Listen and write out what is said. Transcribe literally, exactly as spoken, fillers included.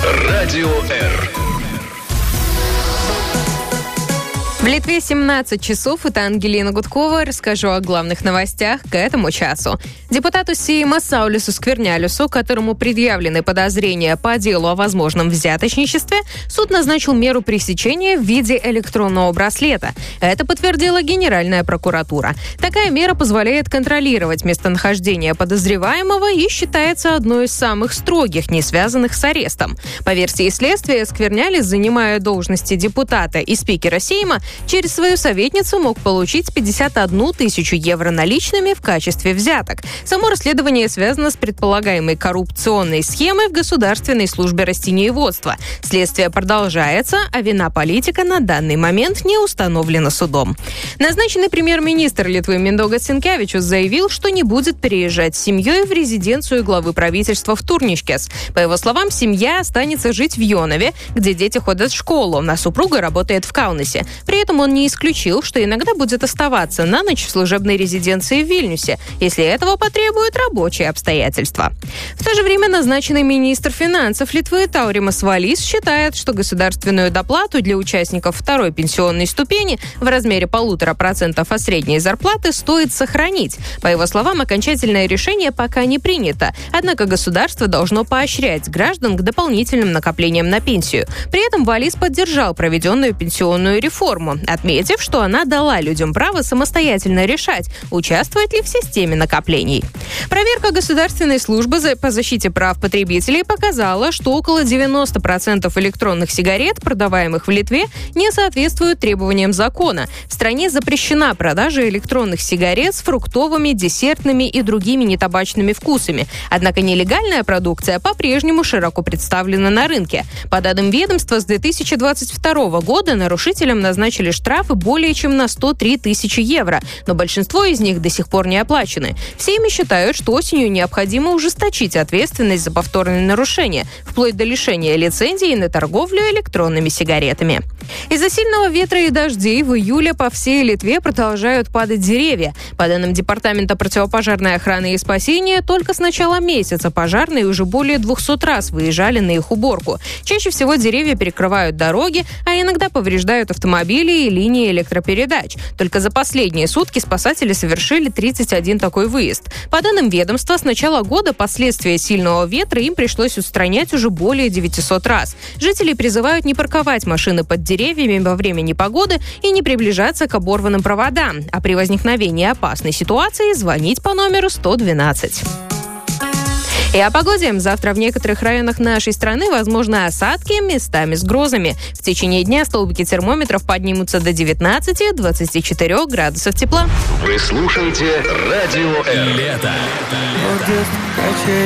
Радио Р. В Литве семнадцать часов. Это Ангелина Гудкова. Расскажу о главных новостях к этому часу. Депутату Сейма Саулису Сквернялису, которому предъявлены подозрения по делу о возможном взяточничестве, суд назначил меру пресечения в виде электронного браслета. Это подтвердила Генеральная прокуратура. Такая мера позволяет контролировать местонахождение подозреваемого и считается одной из самых строгих, не связанных с арестом. По версии следствия, Сквернялис, занимая должности депутата и спикера Сейма, через свою советницу мог получить пятьдесят одну тысячу евро наличными в качестве взяток. Само расследование связано с предполагаемой коррупционной схемой в Государственной службе растениеводства. Следствие продолжается, а вина политика на данный момент не установлена судом. Назначенный премьер-министр Литвы Миндогас Синкевичус заявил, что не будет переезжать с семьей в резиденцию главы правительства в Турнишкес. По его словам, семья останется жить в Йонове, где дети ходят в школу, а супруга работает в Каунасе. При этом он не исключил, что иногда будет оставаться на ночь в служебной резиденции в Вильнюсе, если этого потребуют рабочие обстоятельства. В то же время назначенный министр финансов Литвы Тауримас Валис считает, что государственную доплату для участников второй пенсионной ступени в размере полутора процентов от средней зарплаты стоит сохранить. По его словам, окончательное решение пока не принято, однако государство должно поощрять граждан к дополнительным накоплениям на пенсию. При этом Валис поддержал проведенную пенсионную реформу, отметив, что она дала людям право самостоятельно решать, участвовать ли в системе накоплений. Проверка Государственной службы по защите прав потребителей показала, что около девяносто процентов электронных сигарет, продаваемых в Литве, не соответствуют требованиям закона. В стране запрещена продажа электронных сигарет с фруктовыми, десертными и другими нетабачными вкусами. Однако нелегальная продукция по-прежнему широко представлена на рынке. По данным ведомства, с две тысячи двадцать второго года нарушителям назначили штрафы более чем на сто три тысячи евро, но большинство из них до сих пор не оплачены. В Сейме считают, что осенью необходимо ужесточить ответственность за повторные нарушения, вплоть до лишения лицензии на торговлю электронными сигаретами. Из-за сильного ветра и дождей в июле по всей Литве продолжают падать деревья. По данным Департамента противопожарной охраны и спасения, только с начала месяца пожарные уже более двухсот раз выезжали на их уборку. Чаще всего деревья перекрывают дороги, а иногда повреждают автомобили и линии электропередач. Только за последние сутки спасатели совершили тридцать один такой выезд. По данным ведомства, с начала года последствия сильного ветра им пришлось устранять уже более девятисот раз. Жители призывают не парковать машины под деревьями во время непогоды и не приближаться к оборванным проводам, а при возникновении опасной ситуации звонить по номеру сто двенадцать. И о погоде. Завтра в некоторых районах нашей страны возможны осадки, местами с грозами. В течение дня столбики термометров поднимутся до девятнадцати-двадцати четырёх градусов тепла. Вы слушаете Радио Р. Лето.